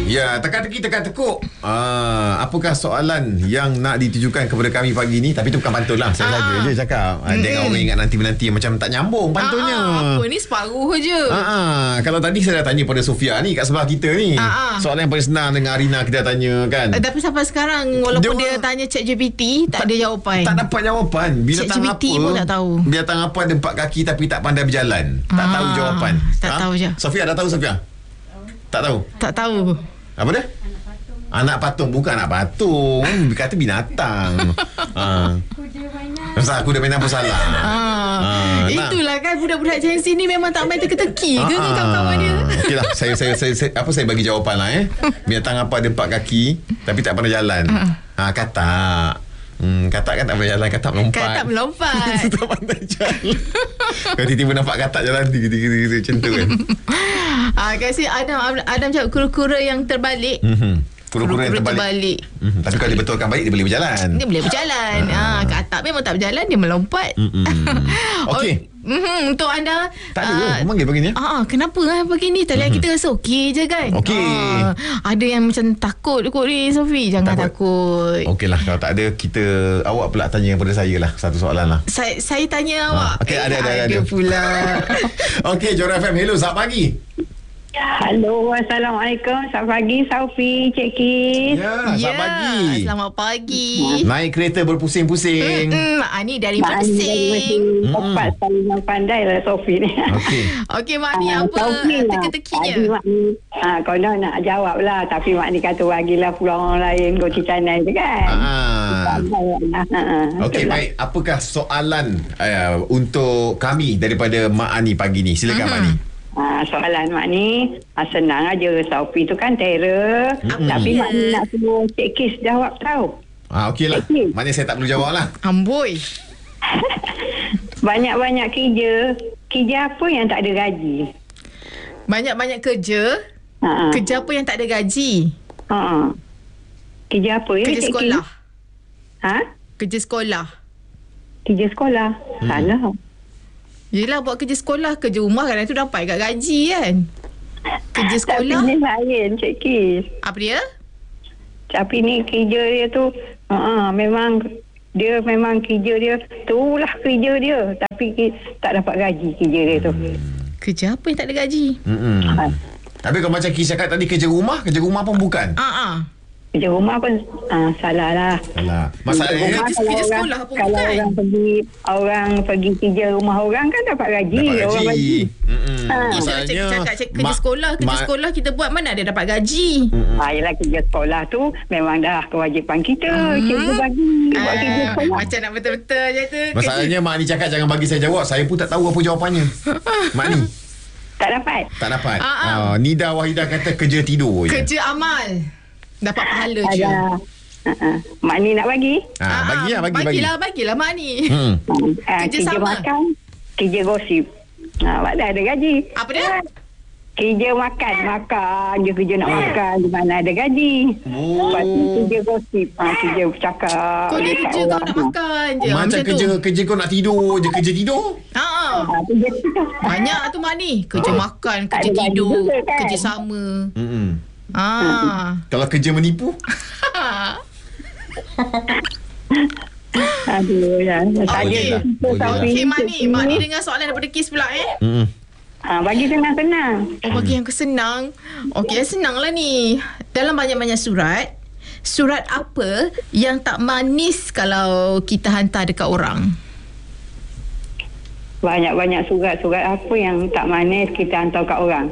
Ya, teka-teki teka-tekuk. Apakah soalan yang nak ditujukan kepada kami pagi ni? Tapi tu bukan pantun lah. Saya saja je cakap. Jangan orang ingat nanti-menanti macam tak nyambung pantunnya. Apa ni separuh je. Kalau tadi saya dah tanya pada Sofia ni kat sebelah kita ni. Soalan yang paling senang dengan Arina kita dah tanya kan. Tapi sampai sekarang walaupun dia tanya ChatGPT tak ada jawapan. Tak dapat jawapan. Binatang ChatGPT apa pun tak tahu. Binatang apa ada 4 kaki tapi tak pandai berjalan. Tak tahu jawapan. Tak tahu je. Sofia dah tahu Sofia? Tak tahu. Tak tahu. Apa dia? Anak patung. Bukan anak patung. Kata binatang. Masa aku dah main apa salah. Itulah kan budak-budak Gen Z ni memang tak main teka-teki ke kawan-kawan dia. Okeylah, saya bagi jawapan lah Binatang apa ada 4 kaki tapi tak pernah jalan. Katak. Katak kan tak boleh jalan. Katak melompat. Katak melompat. Tak pandai jalan. Kalau tiba-tiba nampak katak jalan tiga-tiga macam tu kan. Kasi Adam cakap kura-kura yang terbalik. Kura-kura yang terbalik. Tapi kalau dia betulkan balik, dia boleh berjalan. Dia boleh berjalan. Katak memang tak berjalan, dia melompat. Okey. Untuk anda Tak ada memanggil pagi ni. Kenapa pagi ni tadi kita rasa okey je kan. Okey. Ada yang macam takut kot ni Sofi. Jangan takut. Okeylah, kalau tak ada awak pula tanya kepada saya lah satu soalan lah. Saya tanya awak. Okey, ada pula. Okey, Johor FM. Hello, selamat pagi. Halo, Assalamualaikum. Selamat pagi, Saufi, Cik Kis. Selamat pagi. Selamat pagi. Naik kereta berpusing-pusing. Mak Ani dari Mersing. Tepat sekali yang pandai lah Saufi ni. Okey, Mak Ani apa teka-tekinya? Mak Ni, konon nak jawab lah. Tapi Mak Ni kata bagilah peluang orang lain go channel tu kan. Okey, baik. Apakah soalan untuk kami daripada Mak Ani pagi ni? Silakan Mak Ani. Soalan Mak Ni senang aja. Saufi tu kan terror. Tapi Mak Ni nak suruh Cik Kis jawab tahu. Okeylah. Maknanya saya tak perlu jawab lah. Amboi. Banyak-banyak kerja. Kerja apa yang tak ada gaji? Banyak-banyak kerja. Kerja apa yang tak ada gaji? Kerja apa ya? Kerja sekolah. Kerja sekolah. Kerja sekolah. Salah. Yelah, buat kerja sekolah, kerja rumah kadang tu dapat kat gaji kan. Kerja sekolah. Tapi ni lain, Cik Kis. Apa dia? Tapi ni kerja dia tu memang kerja dia itulah kerja dia. Tapi tak dapat gaji kerja dia tu. Kerja apa yang tak ada gaji? Tapi kalau macam Kis cakap tadi kerja rumah pun bukan. Kerja rumah pun salah lah. Masalahnya kerja sekolah pun kalau bukan. Orang pergi kerja rumah orang kan dapat gaji. Orang bagi. Masalahnya kerja sekolah kita buat mana ada dapat gaji. Yelah, kerja sekolah tu memang dah kewajipan kita. Kita bagi buat kerja sekolah. Macam nak betul-betul je tu. Masalahnya Mak Ni cakap jangan bagi saya jawab. Saya pun tak tahu apa jawapannya. Mak Ni Tak dapat. Nida Wahidah kata kerja tidur je. Kerja amal. Dapat pahala je. Mak Ni nak bagi? Bagilah Mak Ni. Kerja sama. Makan, kerja gosip. Mana ada gaji. Apa dia? Kerja makan je, kerja nak makan di mana ada gaji. Lepas tu kerja gosip, kerja bercakap. Kau ni kerja kau nak makan je. Macam kerja kau nak tidur je, kerja tidur. Banyak tu Mak Ni. Kerja makan, kerja tidur, kerja sama. Kalau kerja menipu? Aduh, ya. Okey, Mak Ni dengar soalan daripada Kis pula bagi senang-senang. Bagi yang kesenang. Okey, senang lah ni. Dalam banyak-banyak surat apa yang tak manis kalau kita hantar dekat orang? Banyak-banyak surat apa yang tak manis kita hantar kat orang?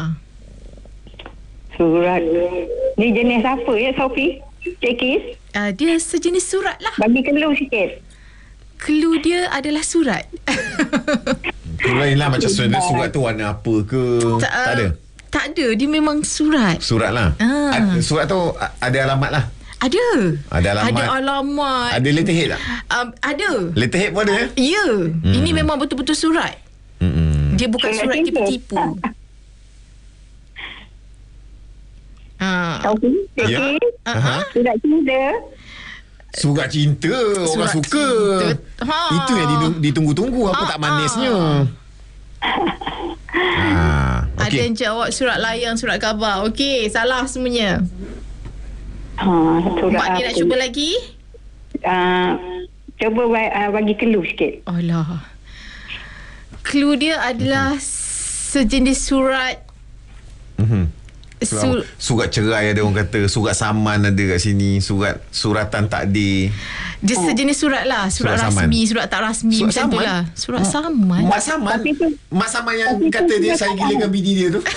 Surat ni jenis apa ya, Sofi? Cik Kis? Dia sejenis surat lah. Bagi clue sikit. Clue dia adalah surat. Lain lah macam surat tu warna apa ke? Tak ada? Tak ada. Dia memang surat. Surat lah. Surat tu ada alamat lah. Ada alamat. Ada alamat. Ada letterhead tak? Ada. Letterhead pun ada? Ya. Ini memang betul-betul surat. Dia bukan surat tipu-tipu. Surat cinta. Surat cinta. Orang suka. Itu yang ditunggu-tunggu. Apa tak manisnya? Ada yang jawab surat layang, surat khabar. Okey, salah semuanya. Surat Mak ni nak cuba lagi? Cuba bagi clue sikit. Alah. Clue dia adalah sejenis surat. Surat cerai ada orang kata, surat saman ada kat sini, suratan takdir. Dia sejenis surat lah. Surat Surat rasmi, saman. surat tak rasmi, Surat macam tu saman? lah. Surat saman. Mak Saman. Mak Saman yang kata dia saya gilakan bini dia tu.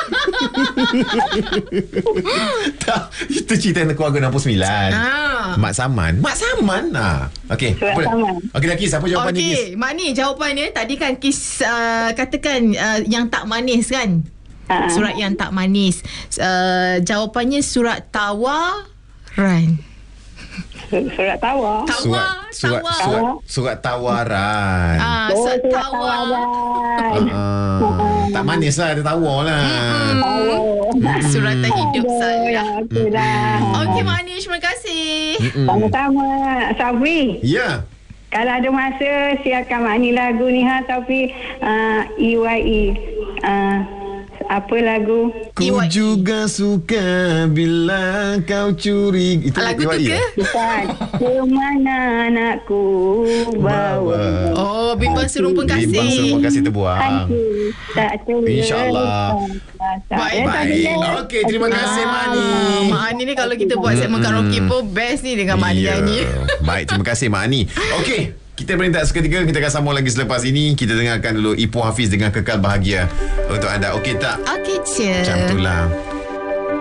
Tak, itu cerita keluarga 69. Mak Saman. Okey. Surat saman. Okey, dah Kis, apa jawapan ni, Kis? Okey, Mak Ni jawapannya tadi kan Kis katakan yang tak manis kan? Surat yang tak manis. Jawapannya surat tawaran. Surat tawar. Surat tawaran. Surat tawar. Tak manis lah, dia tawar lah. Suratan hidup saya. Okey dah. Okey, Mak Ni, terima kasih. Sama-sama. Sabri. Ya. Kalau ada masa, siapkan Mak Ni lagu ni Safi. EYE. Apa lagu? Ku juga suka bila kau curi. Itu Lagu tu ke? Bukan. Kemana anakku bawa. Oh, Bimbang Serumpun Bimbang Kasih. Serumpun Kasih terbuang. Hati tak terlepas. InsyaAllah. Baik. Okey, terima kasih Mak Ni. Mak Ani ni kalau kita buat segmen karaoke pun best ni dengan Mak Ni nyanyi. Baik, terima kasih Mak Ni. Okey, kita berehat seketika. Kita akan sambung lagi selepas ini. Kita dengarkan dulu Ipoh Hafiz dengan Kekal Bahagia untuk anda. Okey tak? Okey, je. Macam itulah.